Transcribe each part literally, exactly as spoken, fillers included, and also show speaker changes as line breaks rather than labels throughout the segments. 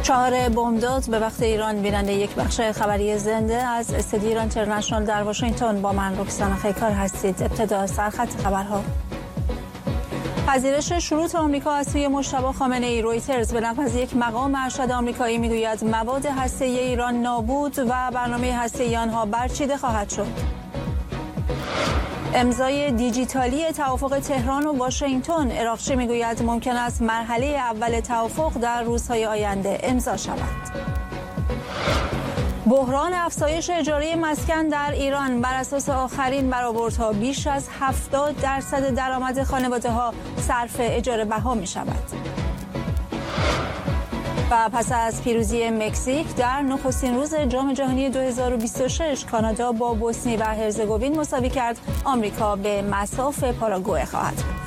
چهار بمبداد به وقت ایران. بیننده یک بخش خبری زنده از استدیو ایران اینترنشنال در واشنگتن با من رکسانا خیکار هستید. ابتدا سرخط خبرها. پذیرش شروط آمریکا از سوی مجتبی خامنه‌ای. رویترز به نقل از یک مقام ارشد آمریکایی میگوید مواد هسته‌ای ایران نابود و برنامه هسته‌ای آنها برچیده خواهد شد. امضای دیجیتالی توافق تهران و واشنگتن. عراقچی میگوید ممکن است مرحله اول توافق در روزهای آینده امضا شود. بحران افزایش اجاره مسکن در ایران. بر اساس آخرین برآوردها بیش از هفتاد درصد درآمد خانواده‌ها صرف اجاره بها می شود. و پس از پیروزی مکزیک در نخستین روز جام جهانی دو هزار و بیست و شش، کانادا با بوسنی و هرزگوین مساوی کرد. آمریکا به مصاف پاراگوئه خواهد بود.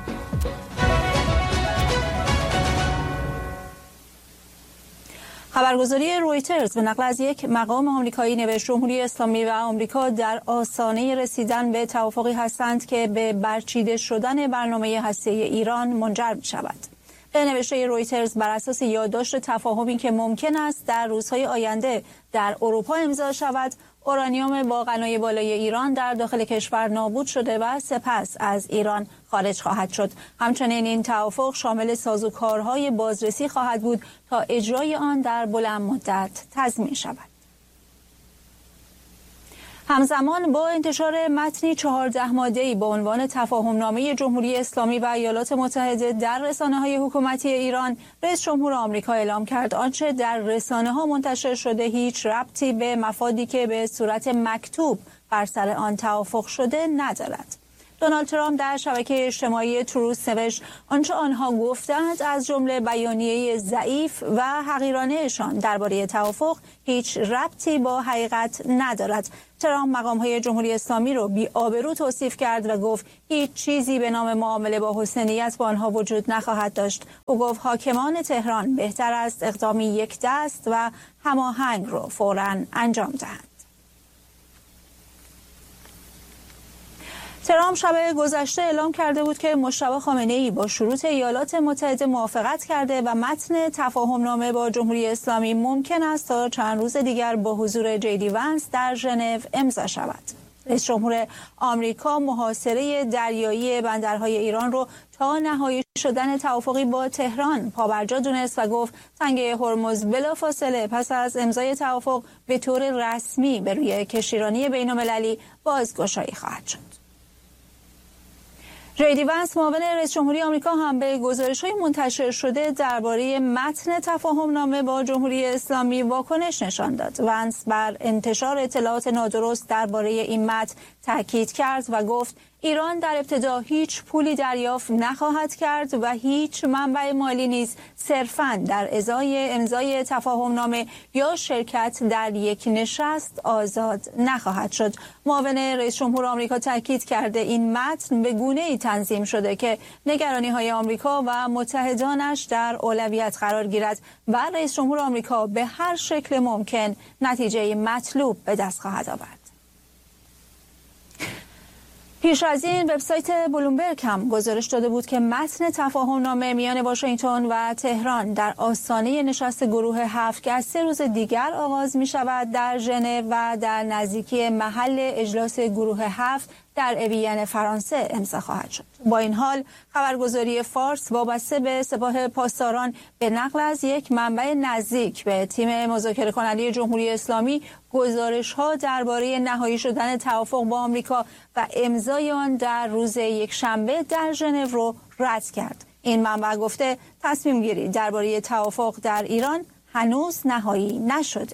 خبرگزاری رویترز به نقل از یک مقام آمریکایی نوشت جمهوری اسلامی و آمریکا در آستانه رسیدن به توافقی هستند که به برچیده شدن برنامه هسته‌ای ایران منجر می شود. به نوشته رویترز بر اساس یادداشت تفاهمی که ممکن است در روزهای آینده در اروپا امضا شود، اورانیوم با غنای بالای ایران در داخل کشور نابود شده و سپس از ایران خارج خواهد شد. همچنین این توافق شامل سازوکارهای بازرسی خواهد بود تا اجرای آن در بلند مدت تضمین شود. همزمان با انتشار متنی چهارده ماده‌ای با عنوان تفاهمنامه جمهوری اسلامی و ایالات متحده در رسانه‌های حکومتی ایران، رئیس جمهور آمریکا اعلام کرد آنچه در رسانه‌ها منتشر شده هیچ ربطی به مفادی که به صورت مکتوب بر سر آن توافق شده ندارد. دونالد ترامپ در شبکه اجتماعی تروث نوشت آنچه آنها گفتند از جمله بیانیه ضعیف و حقیرانه‌شان درباره توافق هیچ ربطی با حقیقت ندارد. ترامپ مقام‌های جمهوری اسلامی را بی‌آبرو توصیف کرد و گفت هیچ چیزی به نام معامله با حسنیت با آنها وجود نخواهد داشت. او گفت حاکمان تهران بهتر است اقدامی یک دست و هماهنگ را فوراً انجام دهند. ترامپ شب گذشته اعلام کرده بود که مجتبی خامنه‌ای با شروط ایالات متحده موافقت کرده و متن تفاهمنامه با جمهوری اسلامی ممکن است تا چند روز دیگر با حضور جی دی ونس در ژنو امضا شود. رئیس جمهور آمریکا محاصره دریایی بندرهای ایران رو تا نهایی شدن توافقی با تهران پابرجا دونست و گفت تنگه هرمز بلافاصله پس از امضای توافق به طور رسمی به روی کشتیرانی بین‌المللی بازگشایی خواهد شد. جی دی ونس معاون رئیس جمهوری آمریکا هم به گزارش‌های منتشر شده درباره متن تفاهمنامه با جمهوری اسلامی واکنش نشان داد. ونس بر انتشار اطلاعات نادرست درباره این متن تاکید کرد و گفت ایران در ابتدا هیچ پولی دریافت نخواهد کرد و هیچ منبع مالی نیز صرفاً در ازای امضای تفاهمنامه یا شرکت در یک نشست آزاد نخواهد شد. معاون رئیس جمهور آمریکا تاکید کرده این متن به گونه‌ای تنظیم شده که نگرانی‌های آمریکا و متحدانش در اولویت قرار گیرد و رئیس جمهور آمریکا به هر شکل ممکن نتیجه مطلوب به دست خواهد آورد. پیش از این وبسایت بلومبرگ هم گزارش داده بود که متن تفاهمنامه میان واشنگتن و تهران در آستانه نشست گروه هفت که از سه روز دیگر آغاز می شود در ژنو و در نزدیکی محل اجلاس گروه هفت در اوین فرانسه امضا خواهد شد. با این حال خبرگزاری فارس وابسته به سپاه پاسداران به نقل از یک منبع نزدیک به تیم مذاکره کننده جمهوری اسلامی گزارش‌ها درباره نهایی شدن توافق با آمریکا و امضای آن در روز یکشنبه در ژنو رو رد کرد. این منبع گفته تصمیم گیری درباره توافق در ایران هنوز نهایی نشده.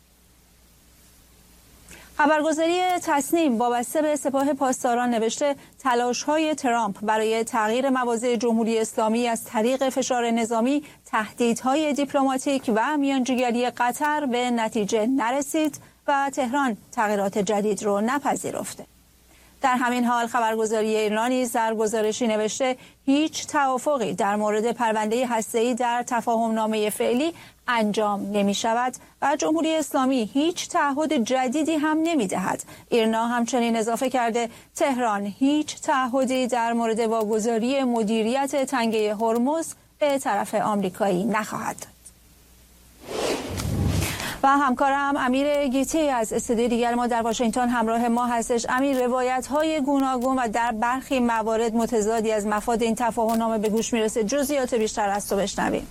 خبرگزاری تصنیم وابسته به سپاه پاسداران نوشته تلاش‌های ترامپ برای تغییر مواضع جمهوری اسلامی از طریق فشار نظامی، تهدیدهای دیپلماتیک و میانجیگری قطر به نتیجه نرسید و تهران تغییرات جدید را نپذیرفته. در همین حال خبرگزاری ایران نیز در گزارشی نوشته هیچ توافقی در مورد پرونده هسته‌ای در تفاهمنامه فعلی انجام نمی شود و جمهوری اسلامی هیچ تعهد جدیدی هم نمی دهد. ایرنا همچنین اضافه کرده تهران هیچ تعهدی در مورد واگذاری مدیریت تنگه هرمز به طرف آمریکایی نخواهد داد. و همکارم امیر گیتی از استودیوی دیگر ما در واشنگتن همراه ما هستش. امیر، روایت‌های گوناگون و در برخی موارد متضادی از مفاد این تفاهم‌نامه به گوش میرسه. جزئیات بیشتر از تو بشنویم.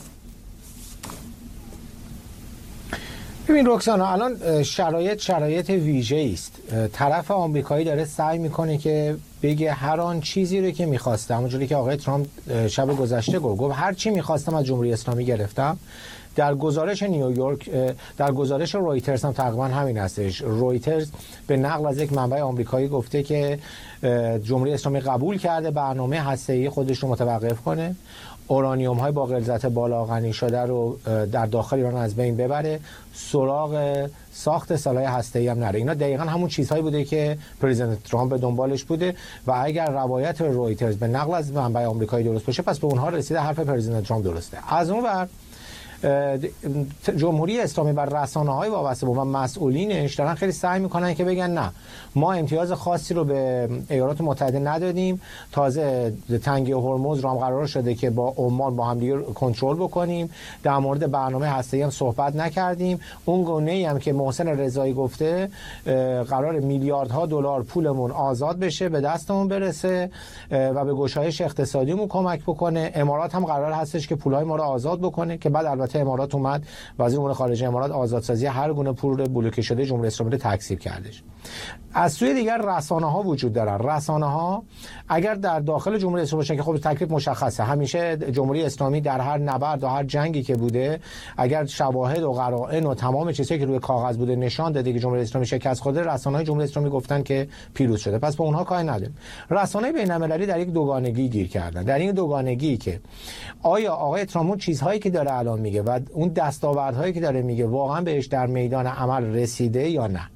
ببین رکسانا، الان شرایط شرایط ویژه‌ای است. طرف آمریکایی داره سعی میکنه که بگه هر آن چیزی رو که می‌خواستم، اونجوری که آقای ترامپ شب گذشته گفت گفت هر چی می‌خواستم از جمهوری اسلامی گرفتم. در گزارش نیویورک، در گزارش رویترز هم تقریبا همین هستش. رویترز به نقل از یک منبع آمریکایی گفته که جمهوری اسلامی قبول کرده برنامه هسته‌ای خودش رو متوقف کنه، اورانیوم های با غلظت بالا غنی شده رو در داخل ایران از بین ببره، سراغ ساخت سلاح هسته‌ای هم نره. اینا دقیقاً همون چیزهایی بوده که پرزیدنت ترامپ به دنبالش بوده و اگر روایت رویترز به نقل از منبع آمریکایی درست باشه، پس به اونها رسیده حرف پرزیدنت ترامپ درسته. از اون ور جمهوری اسلامی و رسانه‌های وابسته به و مسئولینش دارن خیلی سعی میکنن که بگن نه، ما امتیاز خاصی رو به ایالات متحده ندادیم، تازه تنگه هرمز رو هم قرار شده که با عمان با هم دیگه کنترل بکنیم، در مورد برنامه هسته‌ای هم صحبت نکردیم، اون گونه‌ای هم که محسن رضایی گفته قرار میلیاردها دلار پولمون آزاد بشه، به دستمون برسه و به گشایش اقتصادیمون کمک بکنه. امارات هم قرار هستش که پولهای ما رو آزاد بکنه که بعد البته امارات اومد، وزیر امور خارجه امارات آزادسازی هر گونه پول بلوکه شده جمهوری اسلامی رو تکذیب کردش. از سوی دیگر رسانه‌ها وجود دارن. رسانه‌ها اگر در داخل جمهوری اسلامی باشن که خب تکلیف مشخصه، همیشه جمهوری اسلامی در هر نبرد و هر جنگی که بوده، اگر شواهد و قرائن و تمام چیزایی که روی کاغذ بوده نشان داده که جمهوری اسلامی شکست خورده، رسانه‌های جمهوری اسلامی گفتن که پیروز شده، پس به اونها کاری نداریم. رسانه‌های بین‌المللی در یک دوگانگی گیر کردن، در این دوگانگی که آیا آقای ترامپ چیزهایی که داره الان میگه و اون دستاوردهایی که داره میگه واقعا بهش در میدان عمل رسیده یا نه.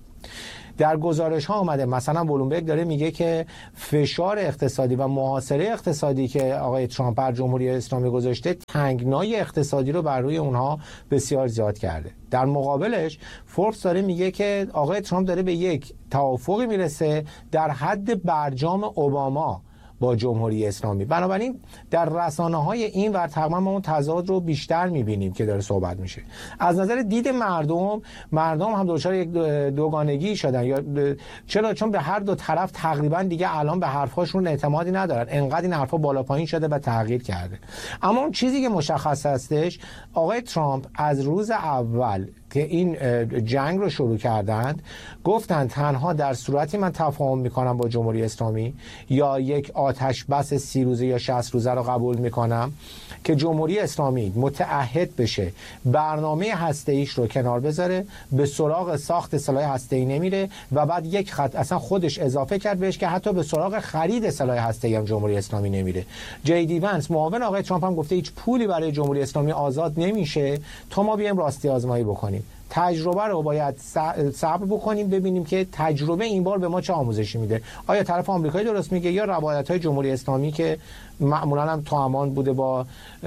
در گزارش ها آمده، مثلا بلومبرگ داره میگه که فشار اقتصادی و محاصره اقتصادی که آقای ترامپ بر جمهوری اسلامی گذاشته تنگنای اقتصادی رو بر روی اونها بسیار زیاد کرده. در مقابلش فوربس داره میگه که آقای ترامپ داره به یک توافقی میرسه در حد برجام اوباما با جمهوری اسلامی. بنابراین در رسانه‌های این ور تقریبا ما اون تضاد رو بیشتر می‌بینیم که داره صحبت میشه. از نظر دید مردم، مردم هم دچار یک دوگانگی شدن. یا چرا؟ چون به هر دو طرف تقریبا دیگه الان به حرفاشون اعتمادی ندارن. انقدر این حرفا بالا پایین شده و تغییر کرده. اما اون چیزی که مشخص هستش، آقای ترامپ از روز اول که این جنگ رو شروع کردند گفتن تنها در صورتی من تفاهم میکنم با جمهوری اسلامی یا یک آتش بس سی روزه یا شصت روزه رو قبول میکنم که جمهوری اسلامی متعهد بشه برنامه هسته‌ایش رو کنار بذاره، به سراغ ساخت سلاح هسته‌ای نمیره و بعد یک خط اصلا خودش اضافه کرد بهش که حتی به سراغ خرید سلاح هسته‌ای هم جمهوری اسلامی نمیره. جی دی ونس معاون آقای ترامپ هم گفته هیچ پولی برای جمهوری اسلامی آزاد نمیشه تا ما بیایم راستی آزمایی بکنیم. تجربه رو باید صبر بکنیم ببینیم که تجربه این بار به ما چه آموزشی میده. آیا طرف آمریکایی درست میگه یا روایت‌های جمهوری اسلامی که معمولاً هم توامان بوده با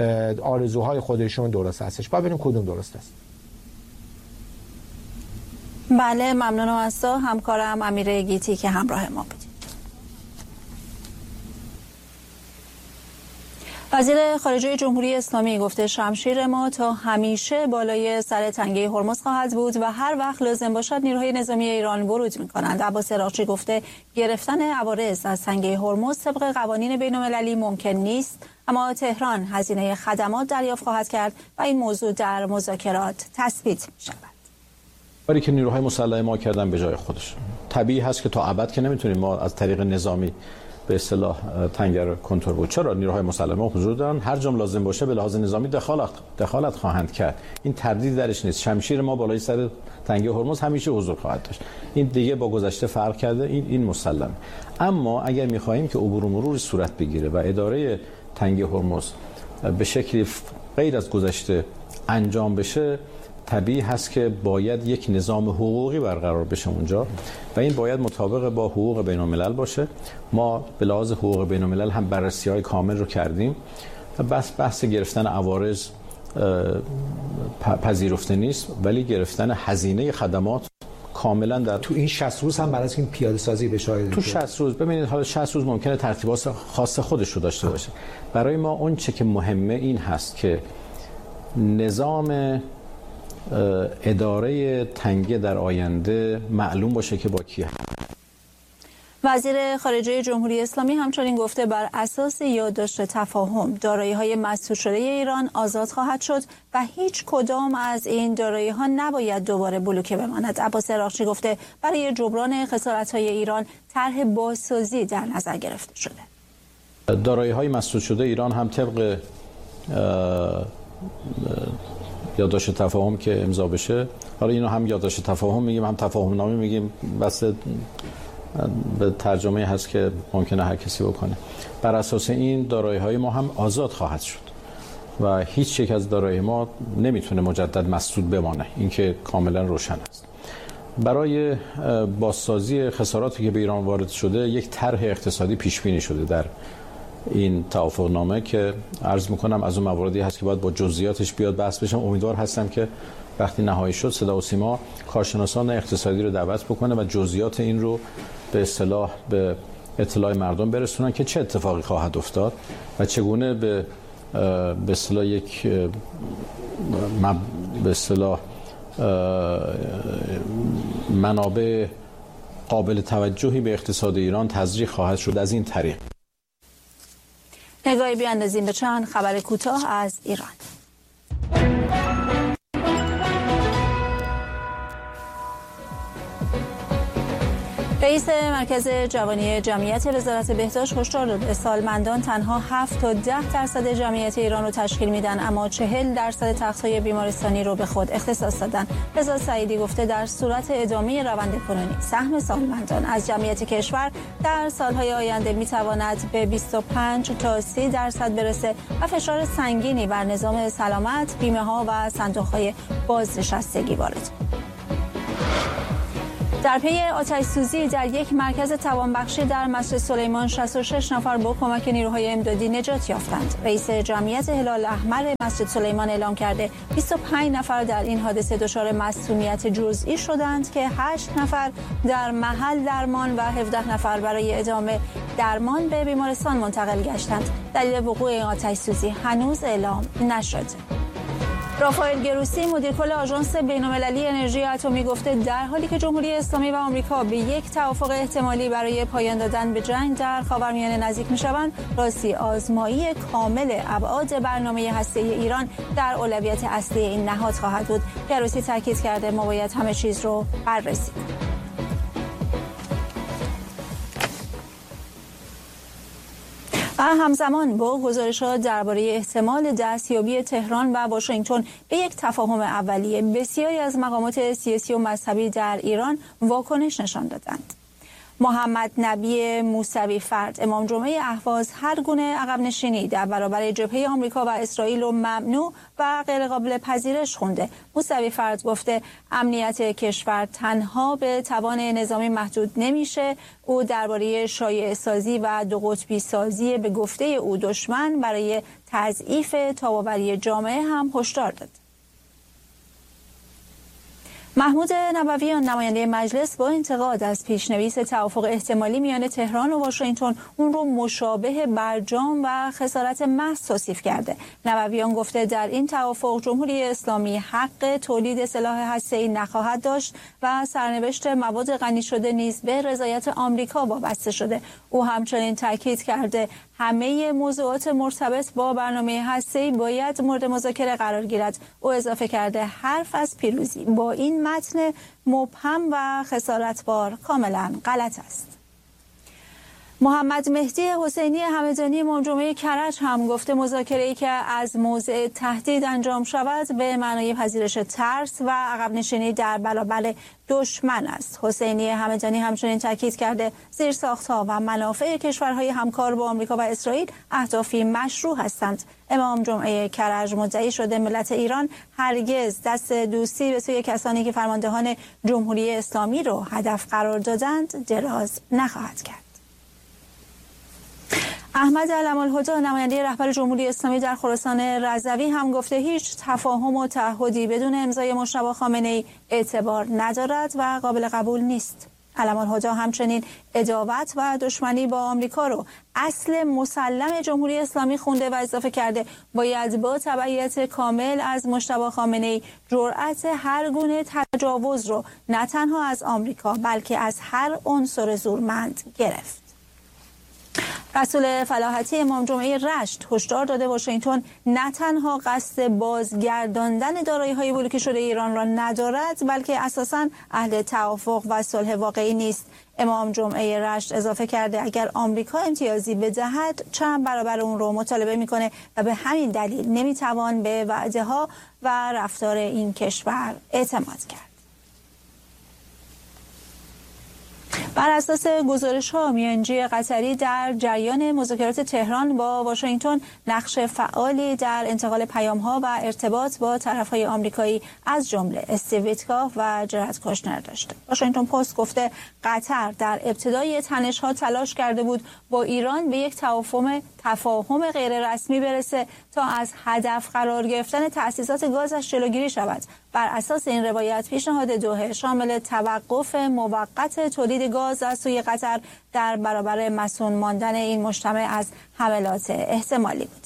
آرزوهای خودشون درست هستش؟ باید ببینیم کدوم درست است.
بله، ممنونم از تو همکارم امیر گیتی که همراه ما بود. وزیر خارجه جمهوری اسلامی گفته شمشیر ما تا همیشه بالای سر تنگه هرمز خواهد بود و هر وقت لازم باشد نیروهای نظامی ایران ورود می‌کنند. عباس عراقچی گفته گرفتن عوارض از تنگه هرمز طبق قوانین بین‌المللی ممکن نیست، اما تهران هزینه خدمات دریافت خواهد کرد و این موضوع در مذاکرات تثبیت می‌شود.
کاری که نیروهای مسلح ما کردن به جای خودش. طبیعی هست که تا ابد که نمیتونیم ما از طریق نظامی به اصطلاح تنگر کنترل بود. چرا؟ نیروهای مسلح ما حضور دارن، هر جا لازم باشه به لحاظ نظامی دخالت دخالت خواهند کرد. این تردید درش نیست. شمشیر ما بالای سر تنگه هرمز همیشه حضور خواهد داشت. این دیگه با گذشته فرق کرده، این این مسلمه. اما اگر می‌خواهیم که عبور و مرور صورت بگیره و اداره تنگه هرمز به شکلی غیر از گذشته انجام بشه، طبیعی هست که باید یک نظام حقوقی برقرار بشه اونجا و این باید مطابق با حقوق بین الملل باشه. ما به لحاظ حقوق بین الملل هم بررسی‌های کامل رو کردیم و بس بحث گرفتن عوارض پذیرفته نیست، ولی گرفتن هزینه خدمات کاملا در
تو این شصت روز هم برای این پیاده سازی بشه.
تو شصت روز ببینید، حالا شصت روز ممکنه ترتیبات خاص خودش رو داشته باشه. برای ما اون چه که مهمه این هست که نظام اداره تنگه در آینده معلوم باشه که با کی.
وزیر خارجه جمهوری اسلامی همچنین گفته بر اساس یادداشت تفاهم دارایی‌های مسدود شده ایران آزاد خواهد شد و هیچ کدام از این دارایی‌ها نباید دوباره بلوکه بماند. عباس عراقچی گفته برای جبران خسارت‌های ایران طرح بازسازی در نظر گرفته شده.
دارایی‌های مسدود شده ایران هم طبق یادداشت تفاهم که امضا بشه، حالا اینو هم یادداشت تفاهم میگیم هم تفاهم نامه میگیم، بس به ترجمه هست که ممکنه هر کسی بکنه. بر اساس این دارایی‌های ما هم آزاد خواهد شد و هیچ یک از دارایی ما نمیتونه مجدد مسدود بمانه، این که کاملا روشن است. برای بازسازی خساراتی که به ایران وارد شده یک طرح اقتصادی پیش بینی شده در این توافقنامه که عرض میکنم از اون مواردی هست که باید با جزئیاتش بیاد بحث بشم. امیدوار هستم که وقتی نهایی شد صدا و سیما کارشناسان اقتصادی رو دعوت بکنه و جزئیات این رو به اصطلاح به اطلاع مردم برسونن که چه اتفاقی خواهد افتاد و چگونه به به اصطلاح یک به اصطلاح منابع قابل توجهی به اقتصاد ایران تزریق خواهد شد از این طریق.
نگاهی بیاندازیم به چند خبر کوتاه از ایران. رئیس مرکز جوانی جمعیت وزارت بهداشت هشدار داد سالمندان تنها هفت تا ده درصد جمعیت ایران رو تشکیل میدن، اما چهل درصد تخت‌های بیمارستانی رو به خود اختصاص دادن. رضا سعیدی گفته در صورت ادامه روند کنونی سهم سالمندان از جمعیت کشور در سالهای آینده میتواند به بیست و پنج تا سی درصد برسه و فشار سنگینی بر نظام سلامت، بیمه ها و صندوق‌های بازنشستگی وارد. در پی آتش‌سوزی در یک مرکز توانبخشی در مسجد سلیمان شصت و شش نفر با کمک نیروهای امدادی نجات یافتند. رئیس جمعیت هلال احمر مسجد سلیمان اعلام کرده بیست و پنج نفر در این حادثه دچار مسمومیت جزئی شدند که هشت نفر در محل درمان و هفده نفر برای ادامه درمان به بیمارستان منتقل گشتند. دلیل وقوع این آتش‌سوزی هنوز اعلام نشده. رافائل گروسی مدیر کل آژانس بین‌المللی انرژی اتمی گفته در حالی که جمهوری اسلامی و آمریکا به یک توافق احتمالی برای پایان دادن به جنگ در خاورمیانه نزدیک می‌شوند، راستی آزمایی کامل ابعاد برنامه هسته‌ای ایران در اولویت اصلی این نهاد خواهد بود. گروسی تاکید کرده ما باید همه چیز رو بررسی کنیم. و همزمان با گزارش‌ها درباره احتمال دستیابی تهران و واشنگتن به یک تفاهم اولیه، بسیاری از مقامات سیاسی و مذهبی در ایران واکنش نشان دادند. محمد نبی موسوی فرد، امام جمعه اهواز، هر گونه عقب نشینی در برابر جبهه آمریکا و اسرائیل رو ممنوع و غیر قابل پذیرش خونده. موسوی فرد گفته امنیت کشور تنها به توان نظامی محدود نمیشه. او درباره شایعه سازی و دو قطبی سازی به گفته او دشمن برای تضعیف تاب‌آوری جامعه هم هشدار داد. محمود نبویان نماینده مجلس با انتقاد از پیشنویس توافق احتمالی میان تهران و واشنگتن اون رو مشابه برجام و خسارت محض توصیف کرده. نبویان گفته در این توافق جمهوری اسلامی حق تولید سلاح هسته‌ای نخواهد داشت و سرنوشت مواد غنی شده نیز به رضایت آمریکا وابسته شده. او همچنین تاکید کرده همه موضوعات مرتبط با برنامه هسته‌ای باید مورد مذاکره قرار گیرد. او اضافه کرده حرف از پیروزی با این متن مبهم و خسارتبار کاملا غلط است. محمد مهدی حسینی همدانی امام جمعه کرج هم گفته مذاکره‌ای که از موضع تهدید انجام شود به معنای پذیرش ترس و عقب نشینی در برابر دشمن است. حسینی همدانی همچنین تاکید کرده زیرساخت‌ها و منافع کشورهای همکار با آمریکا و اسرائیل اهدافی مشروع هستند. امام جمعه کرج مدعی شده ملت ایران هرگز دست دوستی به سوی کسانی که فرماندهان جمهوری اسلامی را هدف قرار دادند دراز نخواهد کرد. احمد علم‌الهدی نماینده رهبر جمهوری اسلامی در خراسان رضوی هم گفته هیچ تفاهم و تعهدی بدون امضای مجتبی خامنه‌ای اعتبار ندارد و قابل قبول نیست. علم الهدی همچنین عداوت و دشمنی با آمریکا رو اصل مسلم جمهوری اسلامی خونده و اضافه کرده باید با تبعیت کامل از مجتبی خامنه‌ای جرأت هر گونه تجاوز رو نه تنها از آمریکا بلکه از هر عنصر زورمند گرفت. رسول فلاحتی امام جمعه رشت هشدار داده واشنگتن نه تنها قصد بازگرداندن دارایی‌های بلوکه شده ایران را ندارد بلکه اساساً اهل توافق و صلح واقعی نیست. امام جمعه رشت اضافه کرده اگر آمریکا امتیازی بدهد چند برابر اون رو مطالبه میکنه و به همین دلیل نمیتوان به وعده ها و رفتار این کشور اعتماد کرد. بر اساس گزارش‌ها میانجی قطری در جریان مذاکرات تهران با واشنگتن نقش فعالی در انتقال پیام‌ها و ارتباط با طرف‌های آمریکایی از جمله استیو ویتکاف و جرد کوشنر داشته. واشنگتن پست گفته قطر در ابتدای تنش‌ها تلاش کرده بود با ایران به یک توافق تفاهم غیر رسمی برسه تا از هدف قرار گرفتن تأسیسات گازش جلوگیری شود. بر اساس این روایت پیشنهاد دوحه شامل توقف موقت تولید گاز از سوی قطر در برابر مصون ماندن این مجتمع از حملات احتمالی بود.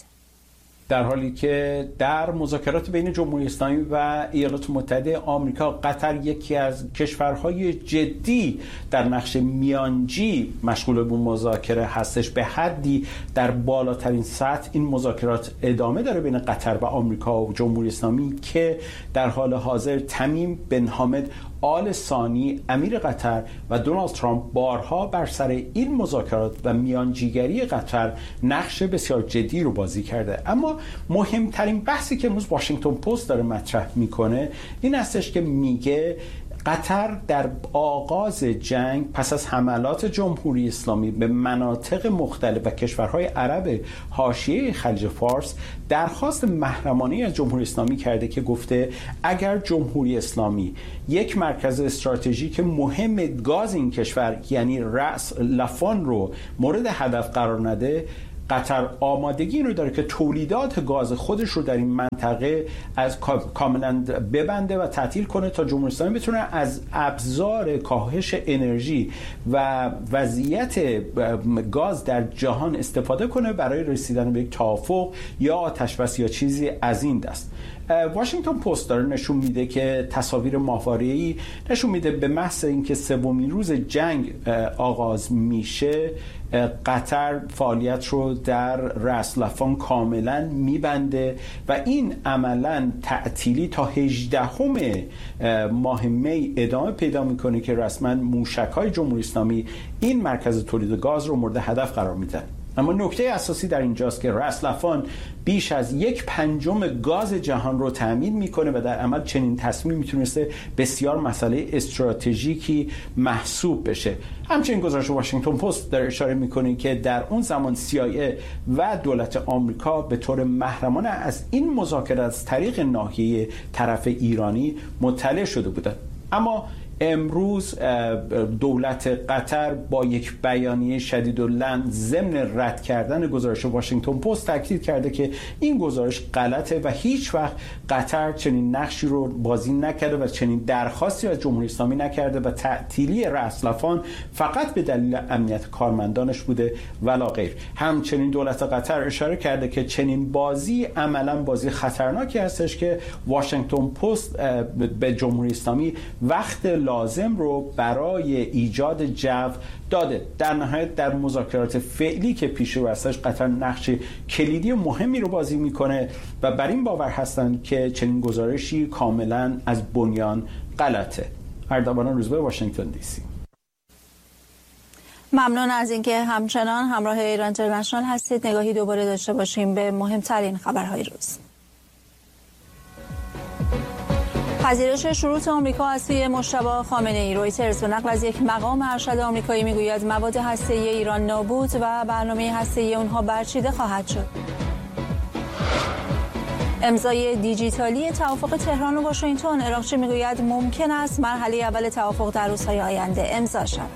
در حالی که در مذاکرات بین جمهوری اسلامی و ایالات متحده آمریکا قطر یکی از کشورهای جدی در نقش میانجی مشغول به مذاکره هستش، به حدی در بالاترین سطح این مذاکرات ادامه داره بین قطر و آمریکا و جمهوری اسلامی که در حال حاضر تمیم بن حامد آل ثانی امیر قطر و دونالد ترامپ بارها بر سر این مذاکرات و میانجیگری قطر نقش بسیار جدی رو بازی کرده. اما مهمترین بحثی که امروز واشنگتن پست داره مطرح میکنه این هستش که میگه قطر در آغاز جنگ پس از حملات جمهوری اسلامی به مناطق مختلف و کشورهای عرب حاشیه خلیج فارس درخواست محرمانه از جمهوری اسلامی کرده که گفته اگر جمهوری اسلامی یک مرکز استراتژیک مهم گاز این کشور یعنی رأس لفان رو مورد هدف قرار نده، قطر آمادگی رو داره که تولیدات گاز خودش رو در این منطقه از کاملا ببنده و تعطیل کنه تا جمهوری اسلامی بتونه از ابزار کاهش انرژی و وضعیت گاز در جهان استفاده کنه برای رسیدن به یک توافق یا آتشبس یا چیزی از این دست. واشنگتن پست داره نشون میده که تصاویر ماهواره‌ای نشون میده به محض اینکه سومین روز جنگ آغاز میشه قطر فعالیت رو در رأس لفان کاملا میبنده و این عملا تعطیلی تا هجدهم ماه می ادامه پیدا میکنه که رسما موشک‌های جمهوری اسلامی این مرکز تولید گاز رو مورد هدف قرار میدن. اما نکته اساسی در اینجاست که رأس لفان بیش از یک پنجم گاز جهان رو تامین میکنه و در عمل چنین تصمیم میتونسته بسیار مسئله استراتژیکی محسوب بشه. همچنین گزارش واشنگتن پست در اشاره میکنه که در اون زمان سی آی ای و دولت آمریکا به طور محرمانه از این مذاکرات از طریق ناحیه طرف ایرانی مطلع شده بودند. اما امروز دولت قطر با یک بیانیه شدیداللحن ضمن رد کردن گزارش واشنگتن پست تاکید کرده که این گزارش غلطه و هیچ وقت قطر چنین نقشی رو بازی نکرده و چنین درخواستی از جمهوری اسلامی نکرده و تعطیلی رأس لفان فقط به دلیل امنیت کارمندانش بوده ولا غیر. همچنین دولت قطر اشاره کرده که چنین بازی عملا بازی خطرناکی هستش که واشنگتن پست به جمهوری اسلامی وقت لازم رو برای ایجاد جو داده. در نهایت در مذاکرات فعلی که پیش رو هستش قطر نقش کلیدی مهمی رو بازی میکنه و بر این باور هستن که چنین گزارشی کاملا از بنیان غلطه. اردوان روزبه، واشنگتن دی سی.
ممنون از اینکه همچنان همراه ایران اینترنشنال هستید. نگاهی دوباره داشته باشیم به مهمترین خبرهای روز. پذیرش شروط آمریکا از سوی مجتبی خامنه‌ای. رویترز به نقل از یک مقام ارشد آمریکایی میگوید مواد هسته‌ای ایران نابود و برنامه هسته‌ای اونها برچیده خواهد شد. امضای دیجیتالی توافق تهران و واشنگتن. عراقچی میگوید ممکن است مرحله اول توافق در روزهای آینده امضا شود.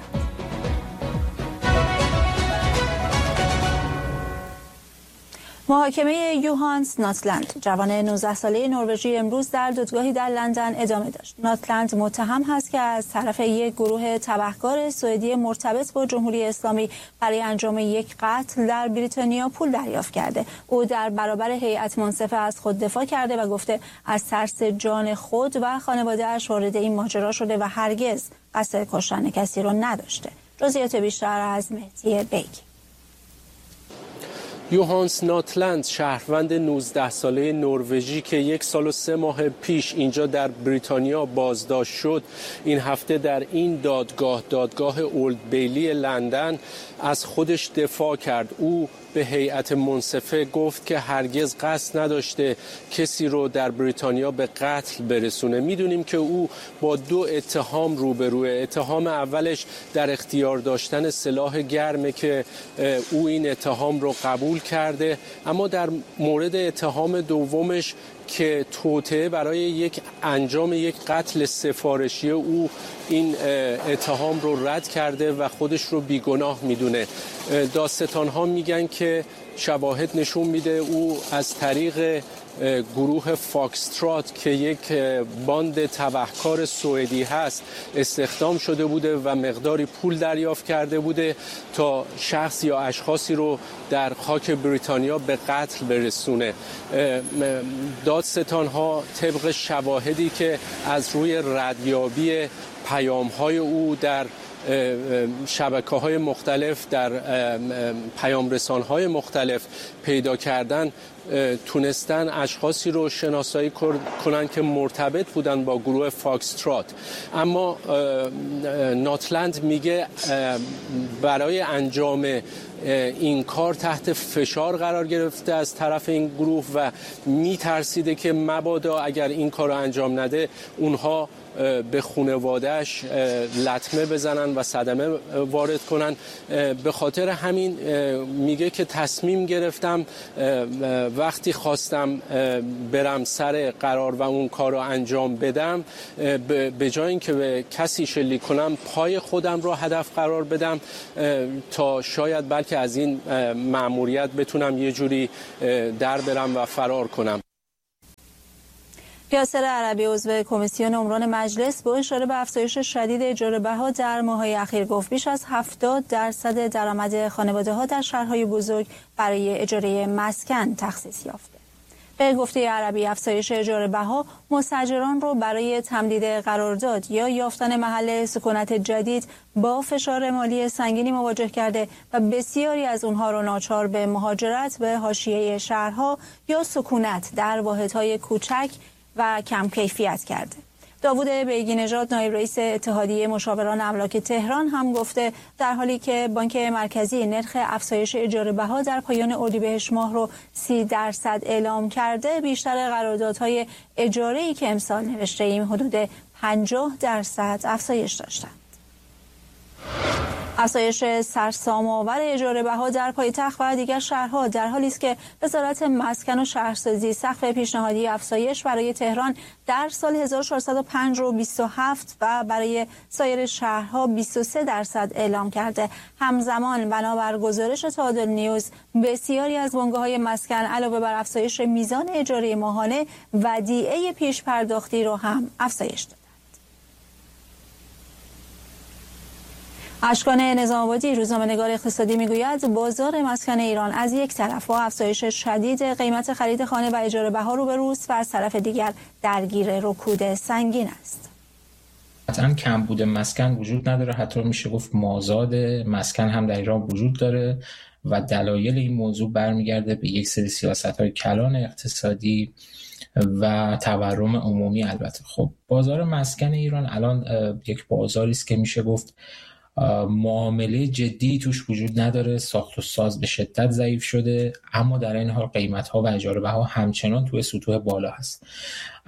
محاکمه یوهانس ناتلند، جوان نوزده ساله نروژی، امروز در دادگاهی در لندن ادامه داشت. ناتلند متهم هست که از طرف یک گروه تبهکار سوئدی مرتبط با جمهوری اسلامی برای انجام یک قتل در بریتانیا پول دریافت کرده. او در برابر هیئت منصفه از خود دفاع کرده و گفته از ترس جان خود و خانواده‌اش وارد این ماجرا شده و هرگز قصد کشتن کسی را نداشته. جزئیات بیشتر از مهدی بیگ.
یوهانس ناتلند، شهروند نوزده ساله نروژی که یک سال و سه ماه پیش اینجا در بریتانیا بازداشت شد، این هفته در این دادگاه دادگاه اولد بیلی لندن از خودش دفاع کرد. او به هیئت منصفه گفت که هرگز قصد نداشته کسی رو در بریتانیا به قتل برسونه. میدونیم که او با دو اتهام روبروه. اتهام اولش در اختیار داشتن سلاح گرمه که او این اتهام رو قبول کرده، اما در مورد اتهام دومش که توطئه برای یک انجام یک قتل سفارشی، او این اتهام رو رد کرده و خودش رو بیگناه میدونه. دادستان‌ها میگن که شواهد نشون میده او از طریق گروه فاکسترات که یک باند تبهکار سوئدی هست استخدام شده بوده و مقداری پول دریافت کرده بوده تا شخص یا اشخاصی رو در خاک بریتانیا به قتل برسونه. دادستان‌ها طبق شواهدی که از روی ردیابی پیام‌های او در شبکه‌های مختلف، در پیام‌رسان‌های مختلف پیدا کردن، تونستن اشخاصی رو شناسایی کنن که مرتبط بودن با گروه فاکسترات. اما ناتلند میگه برای انجام این کار تحت فشار قرار گرفته از طرف این گروه و میترسیده که مبادا اگر این کار رو انجام نده اونها به خانواده‌اش لطمه بزنن و صدمه وارد کنن. به خاطر همین میگه که تصمیم گرفتم وقتی خواستم برم سر قرار و اون کار رو انجام بدم، به جای اینکه به کسی شلیک کنم پای خودم رو هدف قرار بدم تا شاید بلکه از این مأموریت بتونم یه جوری در برم و فرار کنم.
یاسر عربی، عضو کمیسیون عمران مجلس، با اشاره به افزایش شدید اجاره بها در ماه‌های اخیر گفت بیش از هفتاد درصد درآمد خانواده‌ها در شهرهای بزرگ برای اجاره مسکن تخصیص یافته. به گفته عربی، افزایش اجاره بها مستاجران رو برای تمدید قرارداد یا یافتن محل سکونت جدید با فشار مالی سنگینی مواجه کرده و بسیاری از اونها رو ناچار به مهاجرت به حاشیه شهرها یا سکونت در واحدهای کوچک و کم کیفیت کرده. داوود بیگی نژاد، نایب رئیس اتحادیه مشاوران املاک تهران، هم گفته در حالی که بانک مرکزی نرخ افزایش اجاره بها در پایان اردیبهشت ماه رو سی درصد اعلام کرده، بیشتر قراردادهای اجاره‌ای که امسال نوشته ایم حدود پنجاه درصد افزایش داشتند. افزایش سرسام‌آور اجاره بها در پایتخت و دیگر شهرها در حالی است که وزارت مسکن و شهرسازی سقف پیشنهادی افزایش برای تهران در سال هزار و چهارصد و پنج رو بیست و هفت و برای سایر شهرها بیست و سه درصد اعلام کرده. همزمان بنابر گزارش تعادل نیوز، بسیاری از بنگاه‌های مسکن علاوه بر افزایش میزان اجاره ماهانه، ودیعه پیش پرداختی رو هم افزایش داد. اشکان نظام‌آبادی، روزنامه‌نگار اقتصادی، میگوید بازار مسکن ایران از یک طرف با افزایش شدید قیمت خرید خانه و اجاره بها روبروست و از طرف دیگر درگیر رکود سنگین است.
قطعاً کمبود مسکن وجود نداره، حتی میشه گفت مازاد مسکن هم در ایران وجود داره و دلایل این موضوع برمیگرده به یک سری سیاست‌های کلان اقتصادی و تورم عمومی. البته خب بازار مسکن ایران الان یک بازاری است که میشه گفت معامله جدی توش وجود نداره، ساخت و ساز به شدت ضعیف شده، اما در این حال قیمت‌ها و اجاره بها همچنان توی سطوح بالا هست.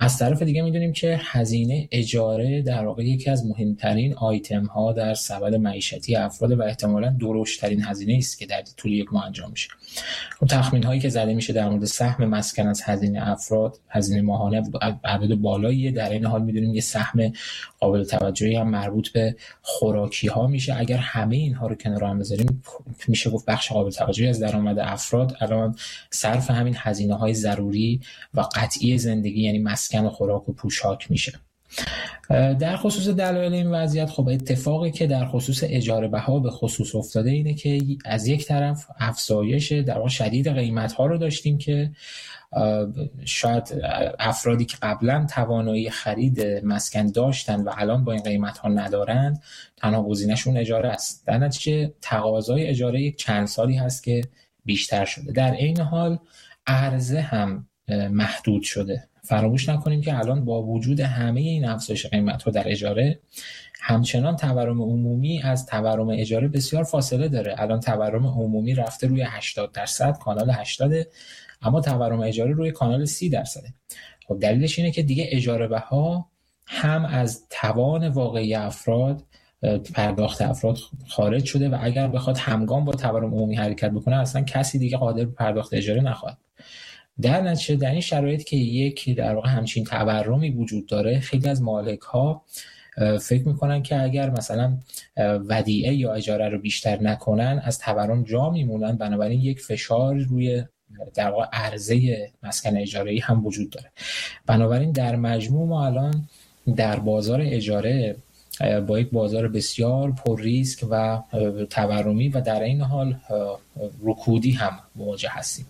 از طرف دیگه میدونیم که هزینه اجاره در واقع یکی از مهمترین آیتم ها در سبد معیشتی افراد و احتمالاً درشترین هزینه است که در طول یک ماه انجام میشه. خب تخمین هایی که زده میشه در مورد سهم مسکن از هزینه افراد، هزینه ماهانه عدد بالاییه. در این حال میدونیم یه سهم قابل توجهی هم مربوط به خوراکی ها میشه. اگر همه اینها رو کنار هم بذاریم میشه گفت بخش قابل توجهی از درآمد افراد الان صرف همین هزینه های ضروری و قطعی زندگی یعنی مسکن و خوراک و پوشاک میشه. در خصوص دلایل این وضعیت، خب اتفاقی که در خصوص اجاره بها به خصوص افتاده اینه که از یک طرف افزایش در واقع شدید قیمت ها رو داشتیم که شاید افرادی که قبلا توانایی خرید مسکن داشتن و الان با این قیمت ها ندارند تنها گزینه‌شون اجاره است. در نتیجه تقاضای اجاره یک چند سالی هست که بیشتر شده. در این حال عرضه هم محدود شده. فراموش نکنیم که الان با وجود همه این افزایش قیمت‌ها در اجاره همچنان تورم عمومی از تورم اجاره بسیار فاصله داره. الان تورم عمومی رفته روی هشتاد درصد، کانال هشتاد، اما تورم اجاره روی کانال سی درصده. خب دلیلش اینه که دیگه اجاره بها هم از توان واقعی افراد پرداخت افراد خارج شده و اگر بخواد همگام با تورم عمومی حرکت بکنه اصلا کسی دیگه قادر به پرداخت اجاره نخواهد. در نتیجه در این شرایط که یک در واقع همچین تورمی وجود داره، خیلی از مالک‌ها فکر میکنن که اگر مثلا ودیعه یا اجاره رو بیشتر نکنن از تورم جا میمونن، بنابراین یک فشار روی در واقع عرضه مسکن اجاره‌ای هم وجود داره. بنابراین در مجموع ما الان در بازار اجاره با یک بازار بسیار پر ریسک و تورمی و در این حال رکودی هم مواجه هستیم.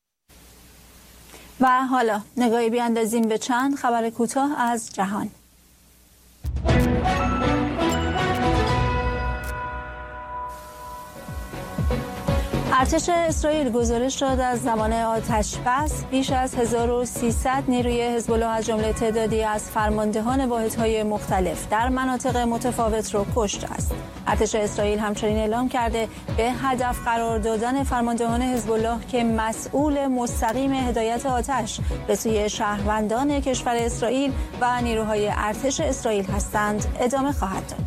و حالا نگاهی بیاندازیم به چند خبر کوتاه از جهان. ارتش اسرائیل گزارش داد از زمان آتش بس بیش از هزار و سیصد نیروی حزب الله از جمله تعدادی از فرماندهان واحدهای مختلف در مناطق متفاوت را کشته است. ارتش اسرائیل همچنین اعلام کرده به هدف قرار دادن فرماندهان حزب الله که مسئول مستقیم هدایت آتش به سوی شهروندان کشور اسرائیل و نیروهای ارتش اسرائیل هستند ادامه خواهد داد.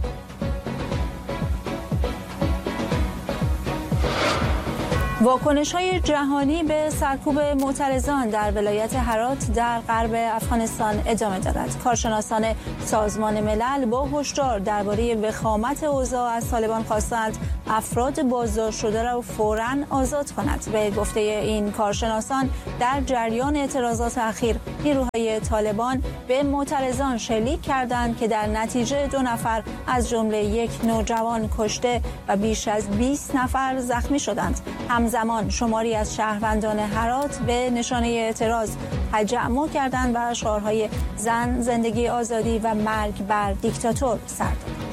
واکنش‌های جهانی به سرکوب معترضان در ولایت هرات در غرب افغانستان ادامه دارد. کارشناسان سازمان ملل با هشدار درباره وخامت اوضاع از طالبان خواستند افراد بازداشت شده را فوراً آزاد کند. به گفته این کارشناسان در جریان اعتراضات اخیر نیروهای طالبان به معترضان شلیک کردند که در نتیجه دو نفر از جمله یک نوجوان کشته و بیش از بیست نفر زخمی شدند. همزمان شماری از شهروندان هرات به نشانه اعتراض تجمع کردند و شعارهای زن، زندگی، آزادی و مرگ بر دیکتاتور سر دادند.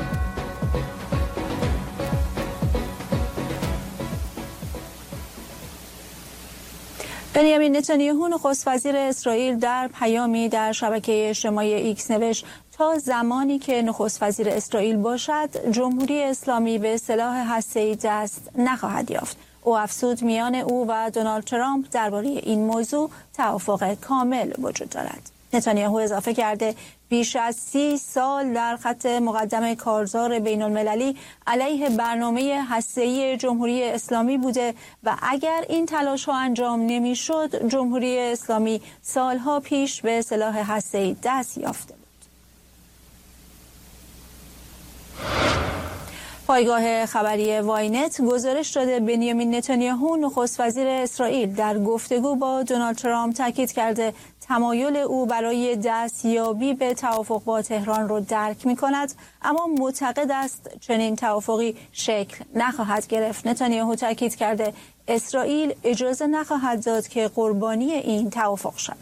بنیامین نتانیاهو نخست وزیر اسرائیل در پیامی در شبکه اجتماعی ایکس نوشت تا زمانی که نخست وزیر اسرائیل باشد جمهوری اسلامی به سلاح هسته‌ای دست نخواهد یافت. او افزود میان او و دونالد ترامپ درباره این موضوع توافق کامل وجود دارد. نتانیاهو اضافه کرده بیش از سی سال در خط مقدم کارزار بین المللی علیه برنامه هسته‌ای جمهوری اسلامی بوده و اگر این تلاش ها انجام نمی شد جمهوری اسلامی سالها پیش به سلاح هسته‌ای دست یافته بود. پایگاه خبری واینت گزارش داده بنیامین نتانیاهو نخست وزیر اسرائیل در گفتگو با دونالد ترامپ تاکید کرده تمایل او برای دستیابی به توافق با تهران را درک می کند، اما معتقد است چنین توافقی شکل نخواهد گرفت. نتانیاهو تاکید کرده اسرائیل اجازه نخواهد داد که قربانی این توافق شود.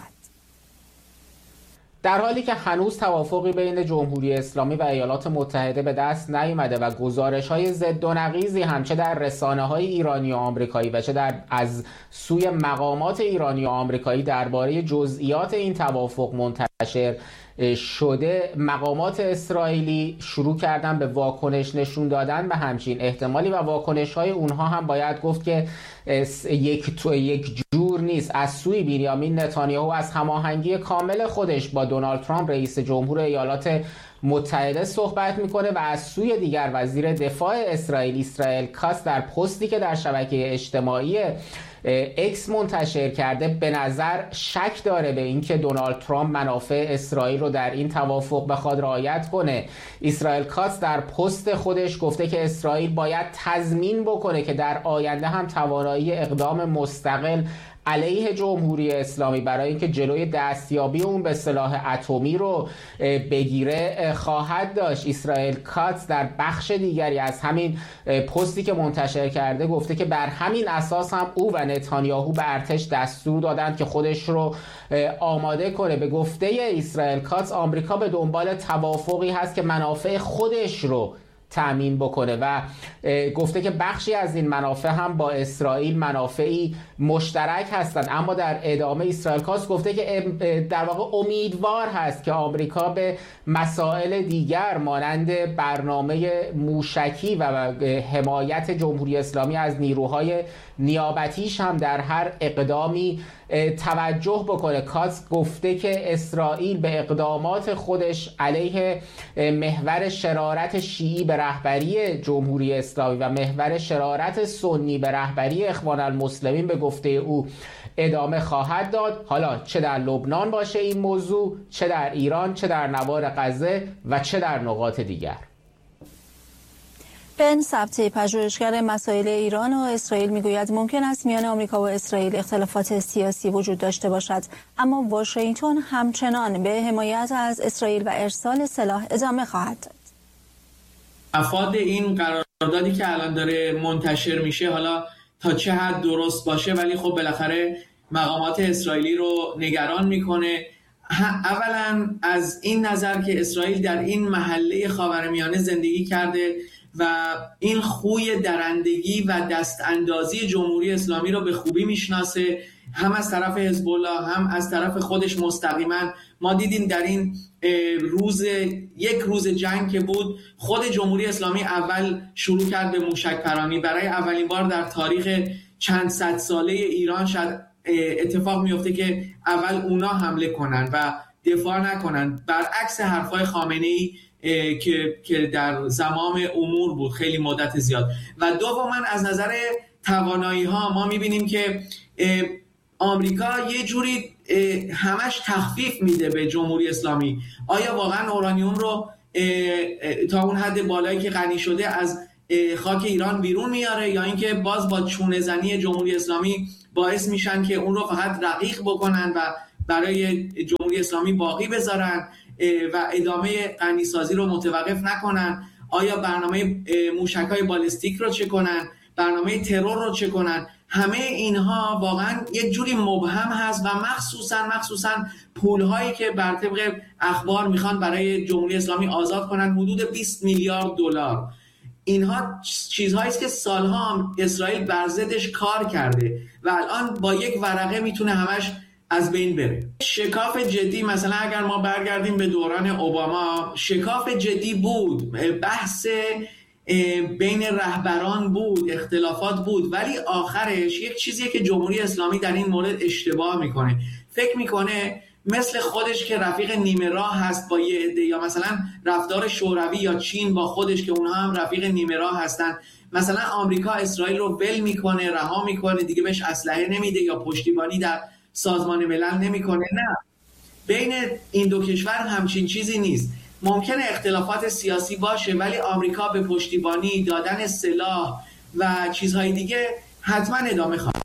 در حالی که هنوز توافقی بین جمهوری اسلامی و ایالات متحده به دست نیامده و گزارش‌های ضد و نقیضی هم چه در رسانه‌های ایرانی و آمریکایی و چه در از سوی مقامات ایرانی و آمریکایی درباره جزئیات این توافق منتشر شده، مقامات اسرائیلی شروع کردن به واکنش نشون دادن به همچین احتمالی و واکنش‌های اونها هم باید گفت که یک تو یک جور دور نیست از سوی بنیامین نتانیاهو از هماهنگی کامل خودش با دونالد ترامپ رئیس جمهور ایالات متحده صحبت میکنه و از سوی دیگر وزیر دفاع اسرائیل اسرائیل کاتز در پستی که در شبکه اجتماعی اکس منتشر کرده به نظر شک داره به اینکه دونالد ترامپ منافع اسرائیل رو در این توافق بخواد رعایت کنه. اسرائیل کاتز در پست خودش گفته که اسرائیل باید تضمین بکنه که در آینده هم توانایی اقدام مستقل علیه جمهوری اسلامی برای اینکه جلوی دستیابی اون به سلاح اتمی رو بگیره خواهد داشت. اسرائیل کاتز در بخش دیگری از همین پستی که منتشر کرده گفته که بر همین اساس هم او و نتانیاهو به ارتش دستور دادند که خودش رو آماده کنه. به گفته اسرائیل کاتز آمریکا به دنبال توافقی هست که منافع خودش رو تأمین بکنه و گفته که بخشی از این منافع هم با اسرائیل منافعی مشترک هستند. اما در ادامه اسرائیل کاتز گفته که در واقع امیدوار هست که آمریکا به مسائل دیگر مانند برنامه موشکی و حمایت جمهوری اسلامی از نیروهای نیابتیش هم در هر اقدامی توجه بکنه. کاتز گفته که اسرائیل به اقدامات خودش علیه محور شرارت شیعی به رهبری جمهوری اسلامی و محور شرارت سنی به رهبری اخوان المسلمین به گفته او ادامه خواهد داد، حالا چه در لبنان باشه این موضوع، چه در ایران، چه در نوار غزه و چه در نقاط دیگر.
بن سبتی پژوهشگر مسائل ایران و اسرائیل میگوید ممکن است میان آمریکا و اسرائیل اختلافات سیاسی وجود داشته باشد، اما واشنگتن همچنان به حمایت از اسرائیل و ارسال سلاح ادامه خواهد داد.
افاد این قراردادی که الان داره منتشر میشه حالا تا چه حد درست باشه، ولی خب بالاخره مقامات اسرائیلی رو نگران میکنه. اولا از این نظر که اسرائیل در این محله خاورمیانه زندگی کرده و این خوی درندگی و دست اندازی جمهوری اسلامی رو به خوبی میشناسه، هم از طرف حزب الله هم از طرف خودش مستقیما. ما دیدیم در این روز یک روز جنگ که بود، خود جمهوری اسلامی اول شروع کرد به موشک پرانی. برای اولین بار در تاریخ چند صد ساله ایران شاید اتفاق میفته که اول اونا حمله کنن و دفاع نکنن، برعکس حرفای خامنه‌ای که که در زمام امور بود خیلی مدت زیاد. و دوما از نظر توانایی ها ما میبینیم که آمریکا یه جوری همش تخفیف میده به جمهوری اسلامی. آیا واقعا اورانیوم رو تا اون حد بالایی که غنی شده از خاک ایران بیرون میاره، یا اینکه باز با چونه زنی جمهوری اسلامی باعث میشن که اون رو فقط رقیق بکنن و برای جمهوری اسلامی باقی بذارن و ادامه غنیسازی رو متوقف نکنن؟ آیا برنامه موشک‌های بالستیک رو چه کنن؟ برنامه ترور رو چه کنن؟ همه اینها واقعا یک جوری مبهم هست و مخصوصا مخصوصا پول‌هایی که بر طبق اخبار میخوان برای جمهوری اسلامی آزاد کنن، حدود بیست میلیارد دلار. اینها چیزهایی است که سالها اسرائیل بر ضدش کار کرده و الان با یک ورقه میتونه همش از بین بره. شکاف جدی، مثلا اگر ما برگردیم به دوران اوباما، شکاف جدی بود، بحث بین رهبران بود، اختلافات بود، ولی آخرش یک چیزیه که جمهوری اسلامی در این مورد اشتباه میکنه. فکر میکنه مثل خودش که رفیق نیمه راه هست با یه عده، یا مثلا رفتار شوروی یا چین با خودش که اونها هم رفیق نیمه راه هستن. مثلا آمریکا اسرائیل رو ول میکنه، رها میکنه، دیگه بهش اسلحه نمیده یا پشتیبانی در سازمان ملل نمیکنه. نه، بین این دو کشور همچین چیزی نیست. ممکنه اختلافات سیاسی باشه، ولی آمریکا به پشتیبانی دادن سلاح و چیزهای دیگه حتما ادامه خواهد.